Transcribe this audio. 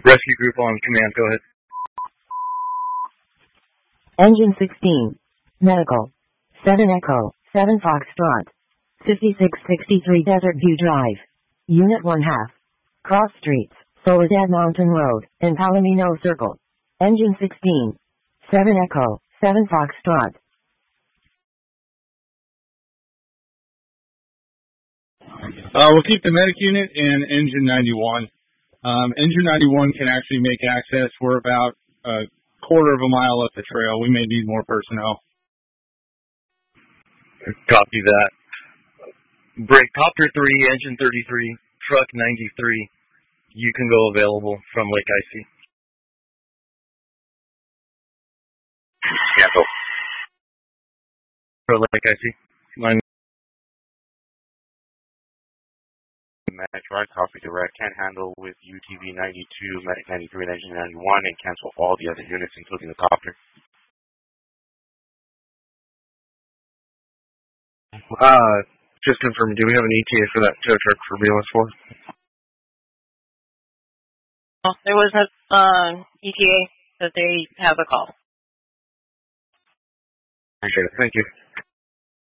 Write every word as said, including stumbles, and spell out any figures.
Rescue group on command, go ahead. Engine sixteen. Medical. seven Echo, seven Foxtrot. fifty-six sixty-three Desert View Drive. Unit one half. Cross Streets, Soledad Mountain Road, and Palomino Circle. Engine sixteen. seven Echo, seven Foxtrot. Uh, we'll keep the medic unit and engine ninety-one. Um, engine ninety-one can actually make access. We're about a quarter of a mile up the trail. We may need more personnel. Copy that. Break Copter three, engine thirty-three, truck ninety-three. You can go available from Lake Icy. Yeah, go. For Lake Icy. Line. Medic right, copy direct. Can handle with U T V ninety-two, Medic ninety-three, and engine ninety-one, and cancel all the other units, including the copter. Uh, just confirm, do we have an E T A for that tow truck for B L S four? Oh, there was a uh, E T A that they have a call. Appreciate it. Thank you.